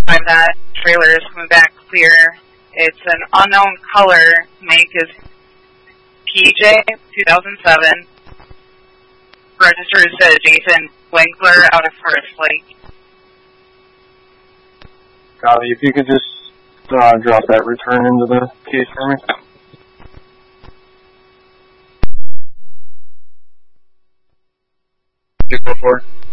that trailer is coming back clear. It's an unknown color. Make is PJ 2007. Registers to Jason Winkler out of Forest Lake. Copy. If you could just drop that return into the case for me. 244.